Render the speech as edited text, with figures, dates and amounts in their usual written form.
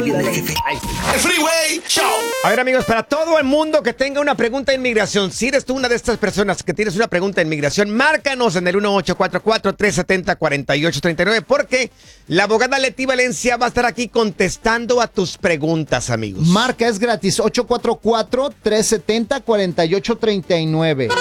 Freeway Show. A ver, amigos, para todo el mundo que tenga una pregunta de inmigración, si eres tú una de estas personas que tienes una pregunta de inmigración, márcanos en el 1844-370-4839 porque la abogada Leti Valencia va a estar aquí contestando a tus preguntas, amigos. Marca, es gratis, 844-370-4839.